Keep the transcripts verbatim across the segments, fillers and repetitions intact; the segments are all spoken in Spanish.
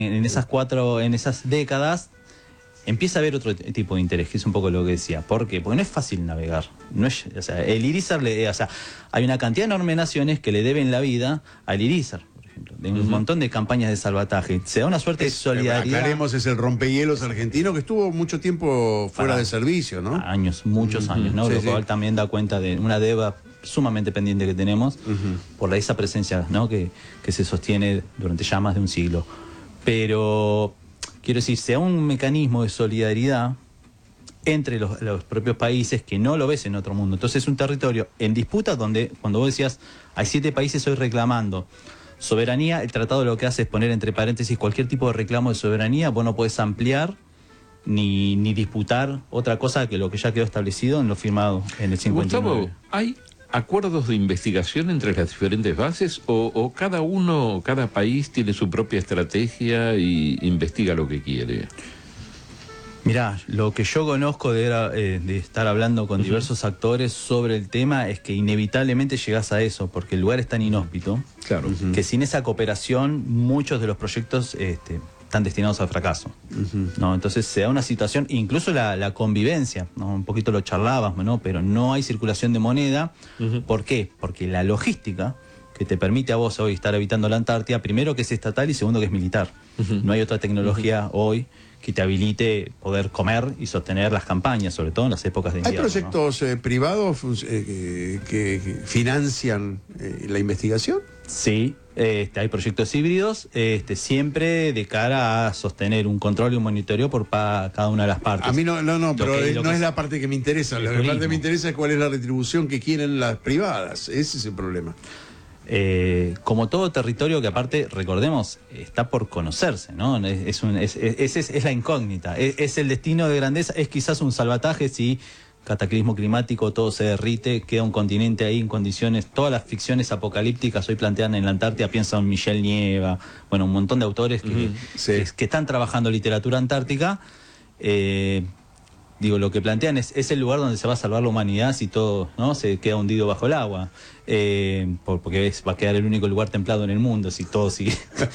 en esas cuatro, en esas décadas, empieza a haber otro tipo de interés, que es un poco lo que decía. ¿Por qué? Porque no es fácil navegar. No es, o sea, el Irizar, le, o sea, hay una cantidad enorme de naciones que le deben la vida al Irizar, por ejemplo, de un uh-huh. montón de campañas de salvataje. Se da una suerte es, de solidaridad. Aclaremos, es el rompehielos argentino que estuvo mucho tiempo fuera Para, de servicio, ¿no? Años, muchos uh-huh. años, ¿no? Sí, lo cual sí. también da cuenta de una deuda sumamente pendiente que tenemos uh-huh. por esa presencia, ¿no? que, que se sostiene durante ya más de un siglo. Pero quiero decir, sea un mecanismo de solidaridad entre los, los propios países que no lo ves en otro mundo. Entonces es un territorio en disputa donde, cuando vos decías, hay siete países hoy reclamando soberanía, el tratado lo que hace es poner entre paréntesis cualquier tipo de reclamo de soberanía, vos no podés ampliar ni, ni disputar otra cosa que lo que ya quedó establecido en lo firmado en el cincuenta y nueve. Gustavo, ¿hay acuerdos de investigación entre las diferentes bases o, o cada uno, cada país tiene su propia estrategia y investiga lo que quiere? Mirá, lo que yo conozco de, eh, de estar hablando con uh-huh. diversos actores sobre el tema es que inevitablemente llegás a eso, porque el lugar es tan inhóspito, claro. uh-huh. que sin esa cooperación muchos de los proyectos este, están destinados al fracaso. Uh-huh. ¿no? Entonces se da una situación, incluso la, la convivencia, ¿no? Un poquito lo charlábamos, ¿no? Pero no hay circulación de moneda. Uh-huh. ¿Por qué? Porque la logística que te permite a vos hoy estar habitando la Antártida, primero que es estatal y segundo que es militar. Uh-huh. No hay otra tecnología uh-huh. hoy que te habilite poder comer y sostener las campañas, sobre todo en las épocas de invierno. ¿Hay proyectos ¿no? eh, privados eh, que, que financian eh, la investigación? Sí, este, hay proyectos híbridos, este, siempre de cara a sostener un control y un monitoreo por pa cada una de las partes. A mí no, no, no, pero que, no es, es la parte que me interesa. La parte que me interesa es cuál es la retribución que quieren las privadas. Ese es el problema. Eh, como todo territorio que aparte, recordemos, está por conocerse, ¿no? Es, es, un, es, es, es, es la incógnita, es, es el destino de grandeza, es quizás un salvataje si cataclismo climático, todo se derrite, queda un continente ahí en condiciones, todas las ficciones apocalípticas hoy planteadas en la Antártida, piensa en Michel Nieva, bueno, un montón de autores que, uh-huh. sí. que, que están trabajando literatura antártica. eh, Digo, lo que plantean es, es el lugar donde se va a salvar la humanidad si todo no se queda hundido bajo el agua. Eh, por, porque es, va a quedar el único lugar templado en el mundo si todo sigue.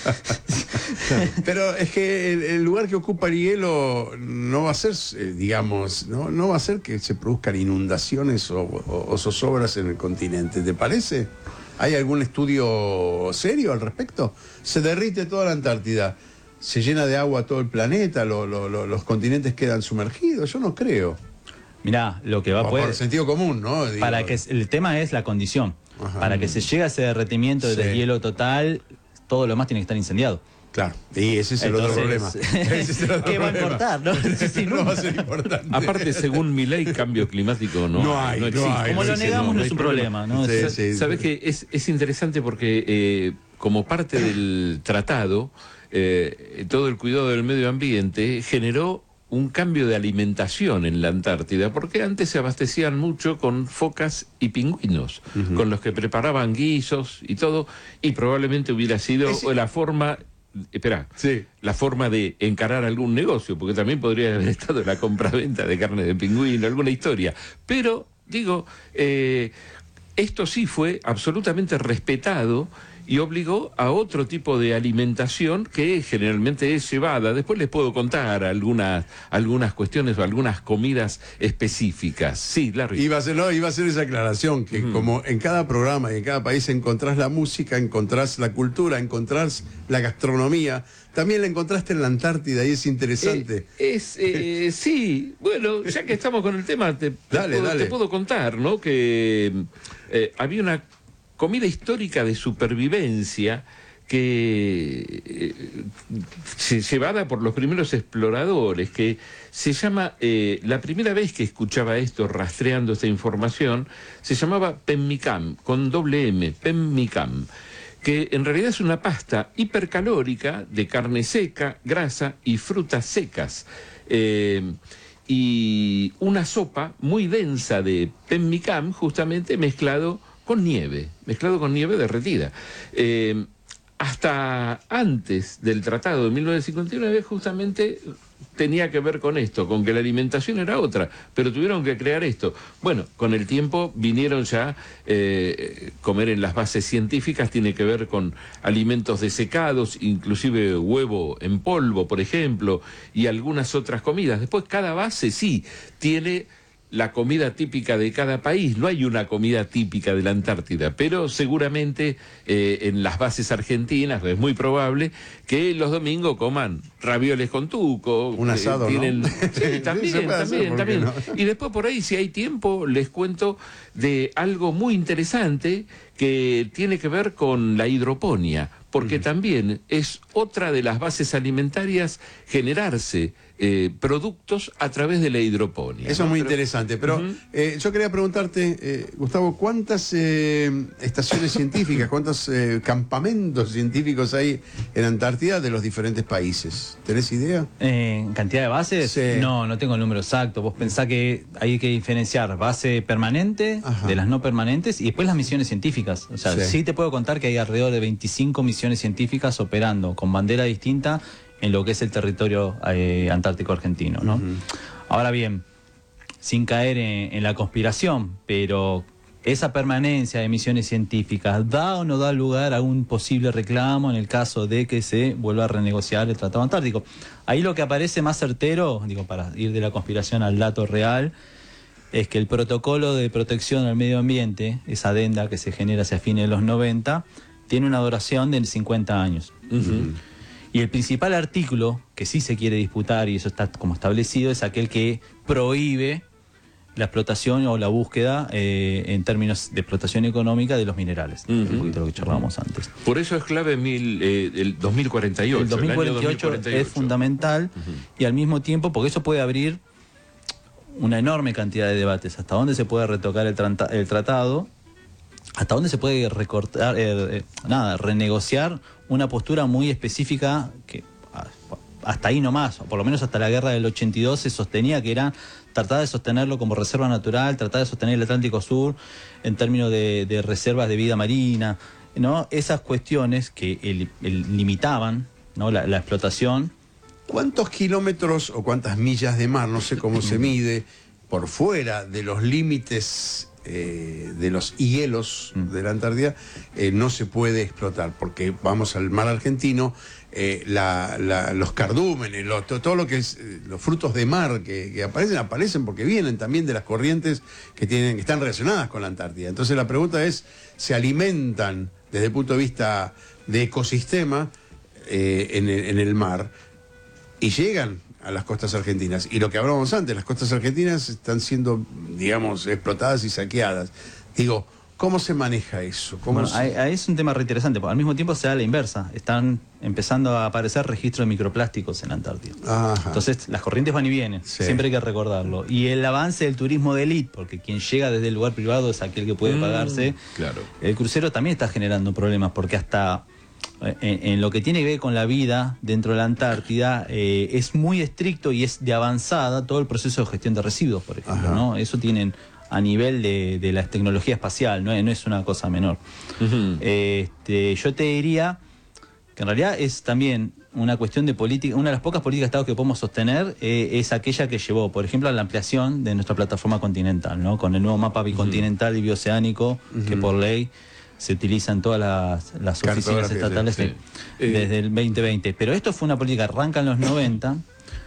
Pero es que el, el lugar que ocupa el hielo no va a ser, eh, digamos, no, no va a ser que se produzcan inundaciones o, o, o zozobras en el continente. ¿Te parece? ¿Hay algún estudio serio al respecto? Se derrite toda la Antártida. Se llena de agua todo el planeta, lo, lo, lo, los continentes quedan sumergidos, yo no creo. Mirá, lo que va a poder... Por sentido común, ¿no? Digo, para que el tema es la condición. Ajá. Para que se llegue a ese derretimiento sí. del hielo total, todo lo más tiene que estar incendiado. Claro, y ese es el Entonces, otro problema. Ese es el otro ¿Qué problema. va a importar? No, sí, no va a ser importante. Aparte, según mi ley, cambio climático no, no hay. No existe. No hay Como no lo negamos, no, no es un problema. problema ¿no? Sí, sí, Sabes sí. que es, es interesante porque eh, como parte del tratado, eh, todo el cuidado del medio ambiente generó un cambio de alimentación en la Antártida, porque antes se abastecían mucho con focas y pingüinos, uh-huh. con los que preparaban guisos y todo, y probablemente hubiera sido es... la forma... Espera, sí. la forma de encarar algún negocio, porque también podría haber estado la compraventa de carne de pingüino, alguna historia. Pero, digo, eh, esto sí fue absolutamente respetado y obligó a otro tipo de alimentación que generalmente es cebada. Después les puedo contar algunas, algunas cuestiones o algunas comidas específicas. Sí, Larry. Iba a ser, no, iba a hacer esa aclaración, que uh-huh. como en cada programa y en cada país encontrás la música, encontrás la cultura, encontrás la gastronomía, también la encontraste en la Antártida y es interesante. Eh, es, eh, sí, bueno, ya que estamos con el tema, te, dale, te, puedo, dale. te puedo contar, ¿no? Que eh, había una comida histórica de supervivencia que eh, llevada por los primeros exploradores, que se llama, eh, la primera vez que escuchaba esto, rastreando esta información, se llamaba pemmican, con doble M, pemmican, que en realidad es una pasta hipercalórica de carne seca, grasa y frutas secas, eh, y una sopa muy densa de pemmican, justamente mezclado con nieve, mezclado con nieve derretida. Eh, hasta antes del tratado de mil novecientos cincuenta y nueve justamente tenía que ver con esto, con que la alimentación era otra, pero tuvieron que crear esto. Bueno, con el tiempo vinieron ya, eh, comer en las bases científicas tiene que ver con alimentos desecados, inclusive huevo en polvo, por ejemplo, y algunas otras comidas. Después cada base sí tiene la comida típica de cada país. No hay una comida típica de la Antártida, pero seguramente eh, en las bases argentinas es muy probable que los domingos coman ravioles con tuco. Un asado, eh, tienen... ¿no? Sí, también, Sí, también, también. No? Y después por ahí, si hay tiempo, les cuento de algo muy interesante que tiene que ver con la hidroponía, porque uh-huh. también es otra de las bases alimentarias generarse eh, productos a través de la hidroponía. Eso ¿no? es muy Pero, interesante, pero uh-huh. eh, yo quería preguntarte, eh, Gustavo, ¿cuántas eh, estaciones científicas, cuántos eh, campamentos científicos hay en Antártida de los diferentes países? ¿Tenés idea? ¿En cantidad de bases? Sí. No, no tengo el número exacto. Vos pensás que hay que diferenciar base permanente Ajá. de las no permanentes y después las misiones científicas. O sea, sí. sí te puedo contar que hay alrededor de veinticinco misiones científicas operando con bandera distinta en lo que es el territorio eh, antártico argentino, ¿no? Uh-huh. Ahora bien, sin caer en, en la conspiración, pero esa permanencia de misiones científicas ¿da o no da lugar a un posible reclamo en el caso de que se vuelva a renegociar el Tratado Antártico? Ahí lo que aparece más certero, digo, para ir de la conspiración al dato real, es que el protocolo de protección al medio ambiente, esa adenda que se genera hacia fines de los noventa, tiene una duración de cincuenta años. Uh-huh. Y el principal artículo que sí se quiere disputar, y eso está como establecido, es aquel que prohíbe la explotación o la búsqueda eh, en términos de explotación económica de los minerales. Uh-huh. Un poquito lo que charlábamos antes. Por eso es clave mil, eh, el dos mil cuarenta y ocho. El dos mil cuarenta y ocho, el dos mil cuarenta y ocho es fundamental uh-huh. y al mismo tiempo, porque eso puede abrir una enorme cantidad de debates. Hasta dónde se puede retocar el, trata, el tratado, hasta dónde se puede recortar, eh, eh, nada, renegociar una postura muy específica que hasta ahí nomás, o por lo menos hasta la guerra del ochenta y dos se sostenía que era tratar de sostenerlo como reserva natural, tratar de sostener el Atlántico Sur en términos de, de reservas de vida marina, ¿no? Esas cuestiones que el, el limitaban, ¿no? la, la explotación. ¿Cuántos kilómetros o cuántas millas de mar, no sé cómo se mide, por fuera de los límites eh, de los hielos de la Antártida eh, no se puede explotar? Porque vamos al mar argentino, eh, la, la, los cardúmenes, lo, todo, todo lo que es eh, los frutos de mar que, que aparecen, aparecen porque vienen también de las corrientes que, tienen, que están relacionadas con la Antártida. Entonces la pregunta es, ¿se alimentan desde el punto de vista de ecosistema eh, en, el, en el mar? Y llegan a las costas argentinas. Y lo que hablábamos antes, las costas argentinas están siendo, digamos, explotadas y saqueadas. Digo, ¿cómo se maneja eso? ¿Cómo bueno, se... ahí, ahí es un tema re interesante, porque al mismo tiempo se da la inversa. Están empezando a aparecer registros de microplásticos en la Antártida. Ajá. Entonces, las corrientes van y vienen, sí. siempre hay que recordarlo. Y el avance del turismo de élite, porque quien llega desde el lugar privado es aquel que puede mm, pagarse. Claro. El crucero también está generando problemas, porque hasta... En, en lo que tiene que ver con la vida dentro de la Antártida, eh, es muy estricto y es de avanzada todo el proceso de gestión de residuos, por ejemplo, ¿no? Eso tienen a nivel de, de la tecnología espacial, no, no es una cosa menor. Uh-huh. este, yo te diría que en realidad es también una cuestión de política, una de las pocas políticas de Estado que podemos sostener eh, es aquella que llevó, por ejemplo, a la ampliación de nuestra plataforma continental, ¿no? Con el nuevo mapa bicontinental uh-huh. y bioceánico, uh-huh. que por ley se utilizan todas las, las oficinas estatales sí. de, desde el veinte veinte. Pero esto fue una política que arranca en los noventa,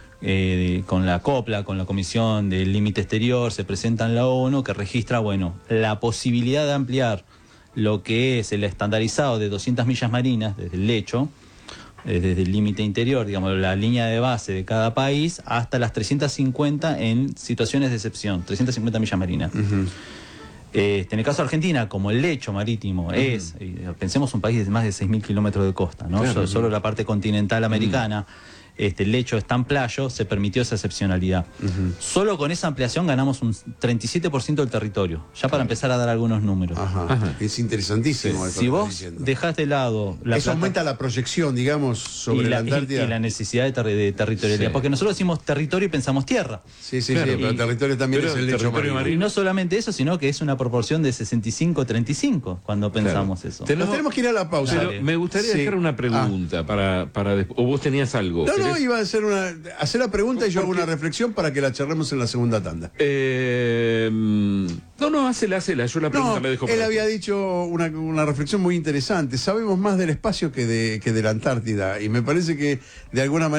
eh, con la COPLA, con la Comisión del Límite Exterior, se presenta en la ONU, que registra, bueno, la posibilidad de ampliar lo que es el estandarizado de doscientas millas marinas desde el lecho, eh, desde el límite interior, digamos, la línea de base de cada país, hasta las trescientas cincuenta en situaciones de excepción, trescientas cincuenta millas marinas. Uh-huh. Eh, en el caso de Argentina, como el lecho marítimo uh-huh. es, eh, pensemos un país de más de seis mil kilómetros de costa, ¿no? Claro, so, solo la parte continental americana, uh-huh. este, el lecho es tan playo, se permitió esa excepcionalidad. Uh-huh. Solo con esa ampliación ganamos un treinta y siete por ciento del territorio, ya para empezar a dar algunos números. Ajá. Ajá. Es interesantísimo. Sí. Si vos dejás de lado... La Eso plata... aumenta la proyección, digamos, sobre la, la Antártida. Y, y la necesidad de, ter de territorialidad, sí. Porque nosotros decimos territorio y pensamos tierra. Sí, sí, claro. sí, pero el territorio también pero es el lecho marino. marino. Y no solamente eso, sino que es una proporción de sesenta y cinco a treinta y cinco cuando pensamos claro. eso. Tenemos, tenemos que ir a la pausa. Pero me gustaría sí. dejar una pregunta, ah. para, para o vos tenías algo. No, no, iba a hacer una hacer la pregunta y yo hago una reflexión para que la charlemos en la segunda tanda. Eh, no, no, hacela, hacela. Yo la pregunta no, la dejo para él había dicho una, una reflexión muy interesante. Sabemos más del espacio que de, que de la Antártida y me parece que de alguna manera